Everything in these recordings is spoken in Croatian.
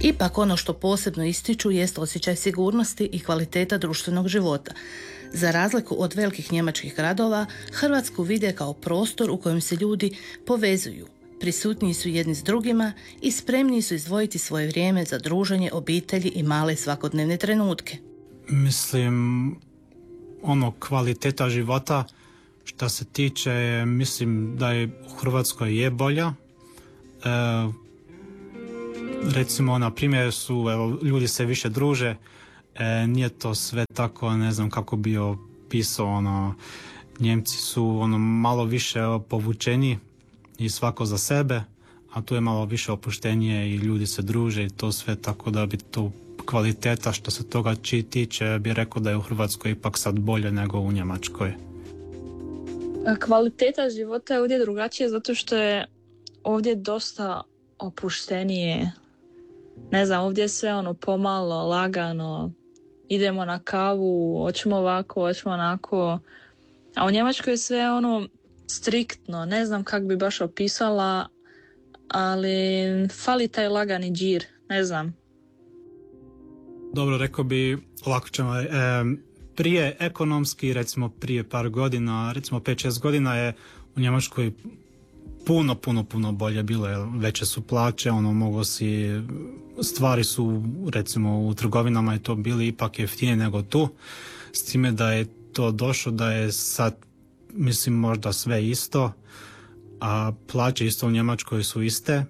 Ipak ono što posebno ističu jest osjećaj sigurnosti i kvaliteta društvenog života. Za razliku od velikih njemačkih gradova, Hrvatsku vide kao prostor u kojem se ljudi povezuju. Prisutniji su jedni s drugima i spremni su izdvojiti svoje vrijeme za druženje obitelji i male svakodnevne trenutke. Mislim, kvaliteta života što se tiče, mislim da je u Hrvatskoj je bolja. Recimo, na primjer ljudi se više druže, nije to sve tako, ne znam kako bi opisao, Njemci su malo više povučeni i svako za sebe, a tu je malo više opuštenije i ljudi se druže i to sve, tako da bi to kvaliteta što se toga tiče, bi rekao da je u Hrvatskoj ipak sad bolje nego u Njemačkoj. Kvaliteta života je ovdje drugačija zato što je ovdje dosta opuštenije. Ne znam, ovdje je sve pomalo, lagano, idemo na kavu, hoćemo ovako, hoćemo onako. A u Njemačkoj je sve striktno, ne znam kako bi baš opisala, ali fali taj lagani džir, ne znam. Dobro, rekao bi, lako ćemo, prije ekonomski, recimo prije par godina, recimo 5-6 godina je u Njemačkoj puno bolje bilo, veće su plaće, stvari su, recimo u trgovinama je to bili ipak jeftinije nego tu, s time da je to došlo da je sad, mislim, možda sve isto, a plaće isto u Njemačkoj su iste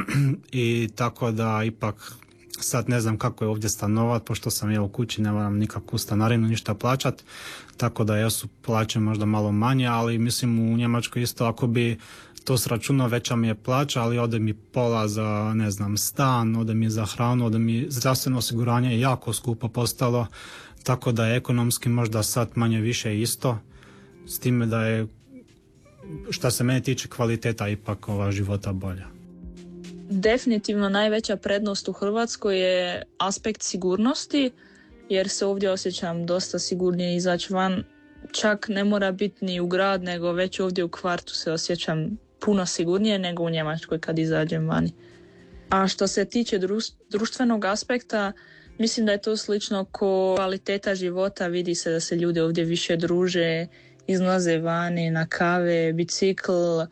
i tako da ipak sad ne znam kako je ovdje stanovat, pošto sam u kući, ne moram nikakvu stanarinu ništa plaćat, tako da su plaće možda malo manje, ali mislim u Njemačkoj isto ako bi to sračunao, veća mi je plaća, ali ode mi pola za, ne znam, stan, ode mi za hranu, ode mi zdravstveno osiguranje je jako skupo postalo, tako da je ekonomski možda sad manje više isto, s time da je, šta se mene tiče, kvaliteta ipak života bolja. Definitivno najveća prednost u Hrvatskoj je aspekt sigurnosti, jer se ovdje osjećam dosta sigurnije izaći van. Čak ne mora biti ni u grad, nego već ovdje u kvartu se osjećam puno sigurnije nego u Njemačkoj kad izađem vani. A što se tiče društvenog aspekta, mislim da je to slično ko kvaliteta života. Vidi se da se ljudi ovdje više druže, izlaze vani na kave, bicikl,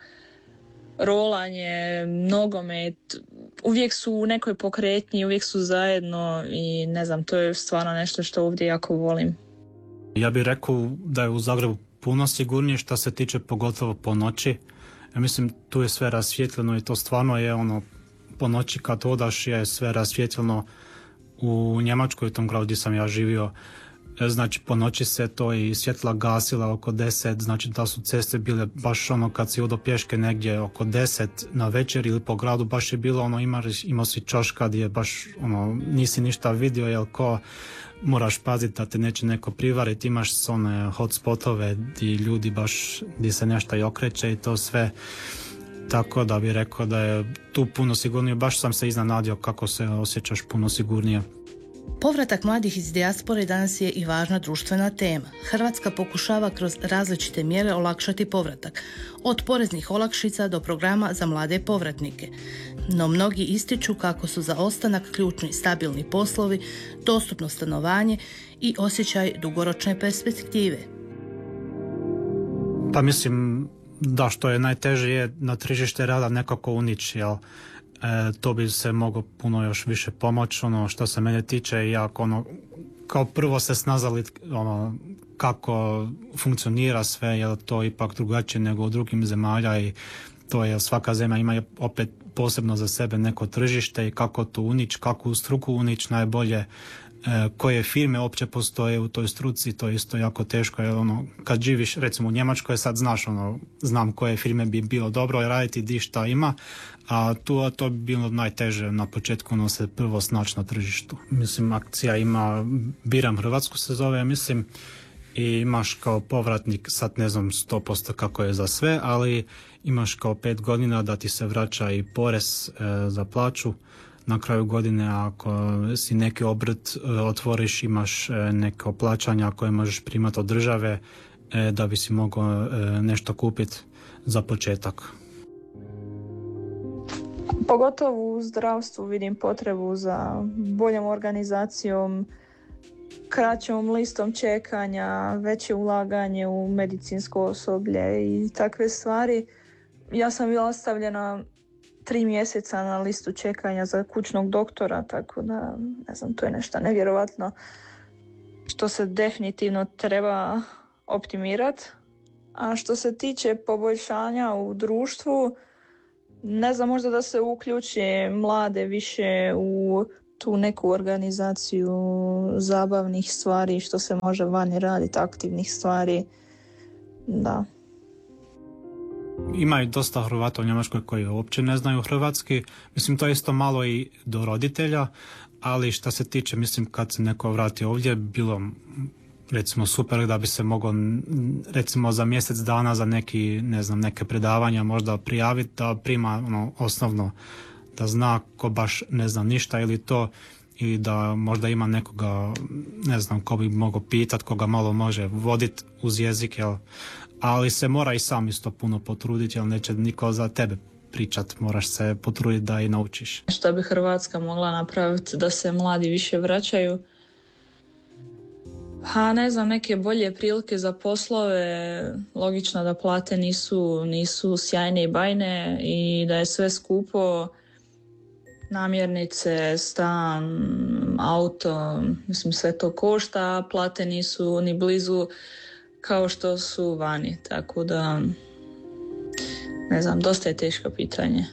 rolanje, nogomet. Uvijek su u nekoj pokretnji, uvijek su zajedno i ne znam, to je stvarno nešto što ovdje jako volim. Ja bih rekao da je u Zagrebu puno sigurnije što se tiče pogotovo po noći. Ja mislim tu je sve rasvjetljeno i to stvarno je po noći kad odaš je sve rasvjetljeno. U Njemačkoj, u tom gradu gdje sam ja živio, znači po noći se to i svjetla gasila oko 10, znači da su ceste bile baš kad si odo pješke negdje oko 10 na večer ili po gradu baš je bilo imao si čoška gdje baš nisi ništa vidio, jer moraš paziti da te neće neko privariti, imaš one hotspotove gdje ljudi baš, gdje se nešto i okreće i to sve, tako da bih rekao da je tu puno sigurnije, baš sam se iznenadio kako se osjećaš puno sigurnije. Povratak mladih iz dijaspore danas je i važna društvena tema. Hrvatska pokušava kroz različite mjere olakšati povratak, od poreznih olakšica do programa za mlade povratnike. No mnogi ističu kako su za ostanak ključni stabilni poslovi, dostupno stanovanje i osjećaj dugoročne perspektive. Pa mislim da što je najteže je na tržište rada nekako unići, jel? To bi se moglo puno još više pomoći, što se mene tiče, jako kao prvo se snazali kako funkcionira sve, jer to je ipak drugačije nego u drugim zemalja i to je, svaka zemlja ima opet posebno za sebe neko tržište i kako to unići, kakvu struku unići najbolje, koje firme uopće postoje u toj struci, to je isto jako teško, jer kad živiš recimo u Njemačkoj sad znaš, znam koje firme bi bilo dobro raditi, di šta ima, a to bi bilo najteže na početku, se prvo snaći na tržištu. Mislim, akcija ima Biram Hrvatsku se zove, mislim, i imaš kao povratnik, sad ne znam 100% kako je za sve, ali imaš kao 5 godina da ti se vraća i porez za plaću. Na kraju godine ako si neki obrt otvoriš, imaš neko plaćanja koje možeš primati od države da bi si mogao nešto kupiti za početak. Pogotovo u zdravstvu vidim potrebu za boljom organizacijom, kraćom listom čekanja, veće ulaganje u medicinsko osoblje i takve stvari. Ja sam bila stavljena 3 mjeseca na listu čekanja za kućnog doktora, tako da, ne znam, to je nešto nevjerovatno što se definitivno treba optimirati. A što se tiče poboljšanja u društvu, ne znam, možda da se uključe mlade više u tu neku organizaciju zabavnih stvari, što se može vani raditi, aktivnih stvari. Da. Ima i dosta Hrvata u Njemačkoj koji uopće ne znaju hrvatski. Mislim, to je isto malo i do roditelja, ali što se tiče, mislim, kad se neko vrati ovdje, bilo recimo super da bi se mogao recimo za mjesec dana za neki, ne znam, neke predavanja možda prijaviti da prima osnovno, da zna ko baš ne zna ništa ili to, i da možda ima nekoga, ne znam, ko bi mogao pitati, koga malo može voditi uz jezik, jel? Ali se mora i sam isto puno potruditi, jer neće niko za tebe pričat, moraš se potruditi da i naučiš. Što bi Hrvatska mogla napraviti da se mladi više vraćaju? Pa ne znam, neke bolje prilike za poslove, logično da plate nisu sjajne i bajne i da je sve skupo, namirnice, stan, auto, mislim sve to košta, a plate nisu ni blizu kao što su vani, tako da ne znam, dosta je teško pitanje.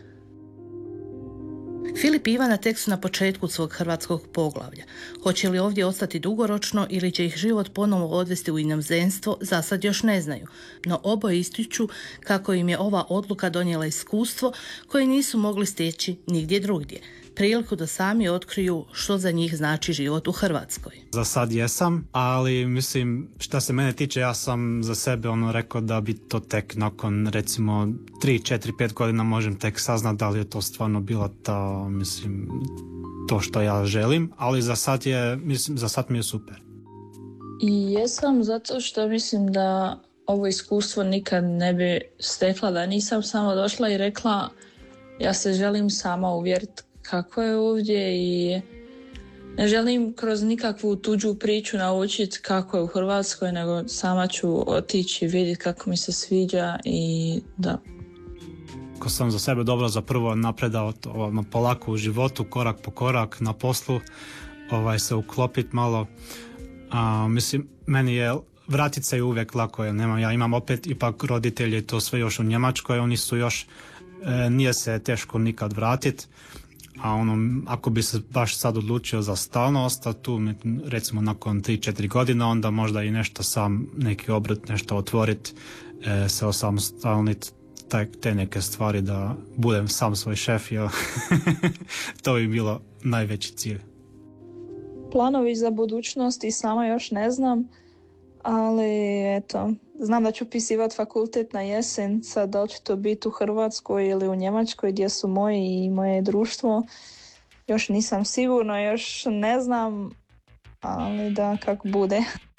Filip i Ivana tek su na početku svog hrvatskog poglavlja. Hoće li ovdje ostati dugoročno ili će ih život ponovo odvesti u inozemstvo, za sad još ne znaju. No oboje ističu kako im je ova odluka donijela iskustvo koje nisu mogli steći nigdje drugdje. Priliku da sami otkriju što za njih znači život u Hrvatskoj. Za sad jesam, ali mislim, šta se mene tiče, ja sam za sebe rekao da bi to tek nakon recimo 3, 4, 5 godina možem tek saznat da li je to stvarno bila ta, mislim, to što ja želim, ali za sad mi je super. I jesam zato što mislim da ovo iskustvo nikad ne bi stekla da nisam samo došla i rekla ja se želim sama uvjeriti kako je ovdje i ne želim kroz nikakvu tuđu priču naučiti kako je u Hrvatskoj, nego sama ću otići i vidjeti kako mi se sviđa i da. Ko sam za sebe dobro za prvo napredao polako u životu, korak po korak na poslu, se uklopiti malo. Mislim, meni je vratit se je uvijek lako, jer ja imam opet ipak roditelje, to sve još u Njemačkoj, oni su još, nije se teško nikad vratiti. A ako bi se baš sad odlučio za stalno ostati tu, recimo nakon 3-4 godine, onda možda i nešto sam, neki obrt, nešto otvoriti, se osamostalniti, te neke stvari da budem sam svoj šef, to bi bilo najveći cilj. Planovi za budućnost i sama još ne znam, ali eto, znam da ću upisivati fakultet na jesen, sad da li će to biti u Hrvatskoj ili u Njemačkoj gdje su moji i moje društvo. Još nisam sigurna, još ne znam, ali da kako bude.